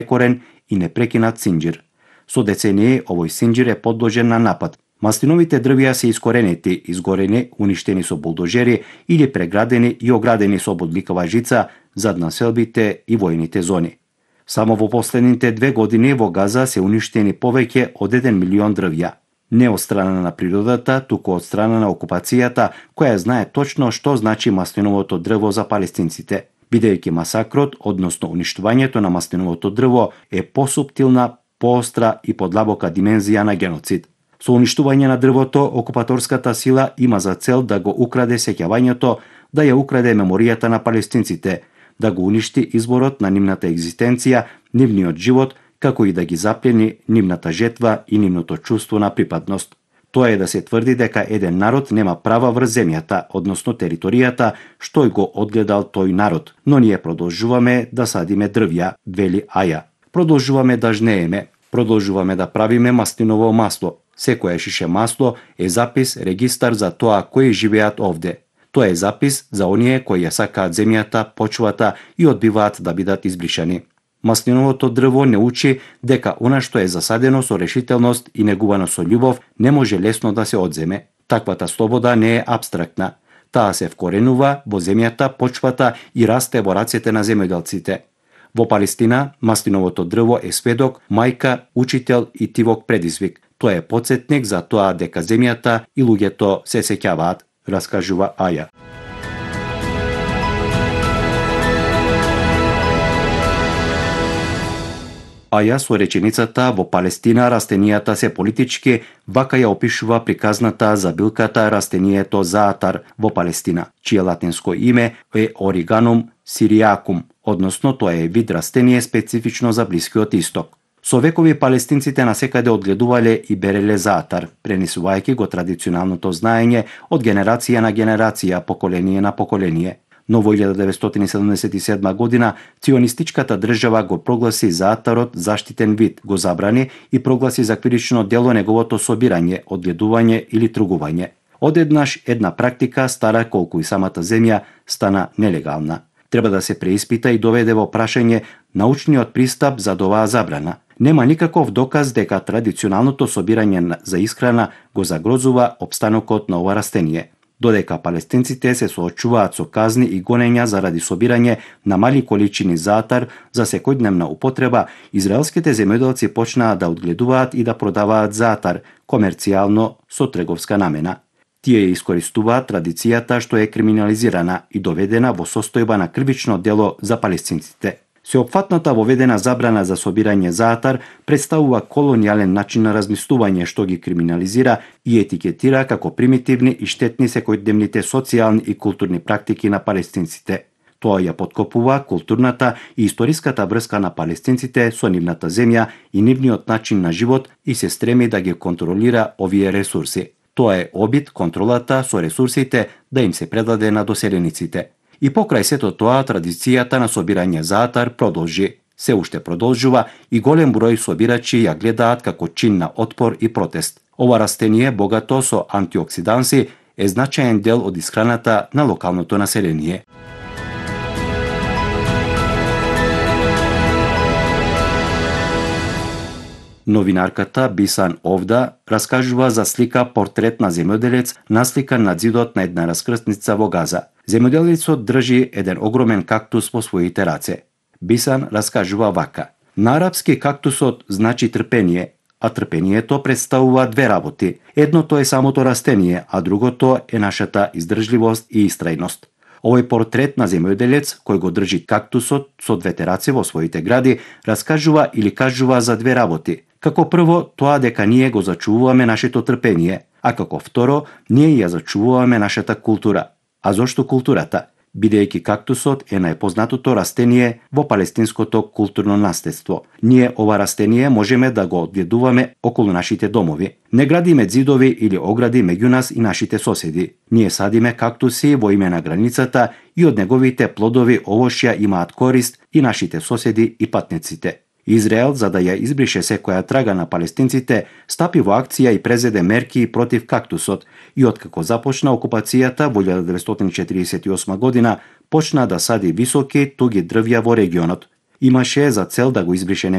корен и непрекинат синџир. Со децении овој синџир е подложен на напад. Маслиновите дрвја се искоренети, изгорени, уништени со булдожери или преградени и оградени со бодликава жица зад населбите и војните зони. Само во последните 2 години во Газа се уништени повеќе од 1 милион дрвја. Не од страна на природата, туку од страна на окупацијата, која знае точно што значи маслиновото дрво за палестинците, бидејќи масакрот, односно уништувањето на маслиновото дрво е посуптилна, поостра и подлабока димензија на геноцид. Со уништување на дрвото, окупаторската сила има за цел да го украде сеќавањето, да ја украде меморијата на палестинците, да го уништи изборот на нивната екзистенција, нивниот живот, како и да ги заплени нивната жетва и нивното чувство на припадност. Тоа е да се тврди дека еден народ нема права врз земјата, односно територијата, што го одгледал тој народ, но ние продолжуваме да садиме дрвја, вели Аја. Продолжуваме да жнееме, продолжуваме да правиме маслиново масло. Секоја шише масло е запис, регистар за тоа кои живеат овде. Тоа е запис за оние кои ја сакаат земјата, почвата и одбиваат да бидат избришани. Маслиновото дрво не учи дека она што е засадено со решителност и негувано со љубов не може лесно да се одземе. Таквата слобода не е апстрактна. Таа се вкоренува во земјата, почвата и расте во рацете на земјоделците. Во Палестина, маслиновото дрво е сведок, мајка, учител и тивок предизвик. Тоа е потсетник за тоа дека земјата и луѓето се сеќаваат, раскажува Аја. Аја со реченицата "Во Палестина растенијата се политички" вака ја опишува приказната за билката растението заатар во Палестина, чие латинско име е Origanum syriacum, односно тоа е вид растение специфично за Блискиот Исток. Со векови палестинците насекаде одгледувале и береле заатар, пренесувајќи го традиционалното знаење од генерација на генерација, поколение на поколение. Но во 1977 година ционистичката држава го прогласи заатарот заштитен вид, го забрани и прогласи за кривично дело неговото собирање, одгледување или тргување. Одеднаш една практика, стара колку и самата земја, стана нелегална. Треба да се преиспита и доведе во прашање научниот пристап за оваа забрана. Нема никаков доказ дека традиционалното собирање за исхрана го загрозува опстанокот на ова растение. Додека палестинците се соочуваат со казни и гонења заради собирање на мали количини заатар за секојдневна употреба, израелските земјоделци почнаа да одгледуваат и да продаваат заатар комерцијално со трговска намена. Тие искористуваат традицијата што е криминализирана и доведена во состојба на кривично дело за палестинците. Сеопфатната воведена забрана за собирање заатар представува колонијален начин на размислување што ги криминализира и етикетира како примитивни и штетни секојдневните социјални и културни практики на палестинците. Тоа ја подкопува културната и историската врска на палестинците со нивната земја и нивниот начин на живот и се стреми да ги контролира овие ресурси. Тоа е обид контролата со ресурсите да им се предаде на доселениците. И покрај сето тоа, традицијата на собирање заатар продолжи. Се уште продолжува и голем број собирачи ја гледаат како чин на отпор и протест. Ова растение, богато со антиоксиданси, е значаен дел од исхраната на локалното население. Новинарката Бисан Овда раскажува за слика портрет на земјоделец насликан на ѕидот на една раскрсница во Газа. Земјоделецот држи еден огромен кактус во своите раце. Бисан раскажува вака: на арапски кактусот значи трпение, а трпението представува две работи. Едното е самото растение, а другото е нашата издржливост и истрајност. Овој портрет на земјоделец, кој го држи кактусот со двете раце во своите гради, раскажува или кажува за две работи. Како прво, тоа дека ние го зачувуваме нашето трпение, а како второ, ние ја зачувуваме нашата култура. А зошто културата? Бидејќи кактусот е најпознатото растение во палестинското културно наследство. Ние ова растение можеме да го одгледуваме околу нашите домови. Не градиме ѕидови или огради меѓу нас и нашите соседи. Ние садиме кактуси во име на границата и од неговите плодови овошја имаат корист и нашите соседи и патниците. Израел, за да ја избрише секоја трага на палестинците, стапи во акција и презеде мерки против кактусот и откако започна окупацијата во 1948 година, почна да сади високи, туги дрвја во регионот. Имаше за цел да го избрише